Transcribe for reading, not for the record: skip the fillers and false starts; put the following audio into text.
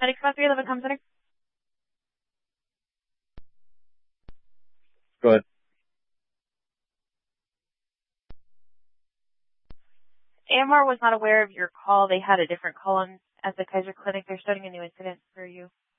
Medics about 311 comm center. Go ahead. AMR was not aware of your call. They had a different call on at the Kaiser Clinic. They're starting a new incident for you.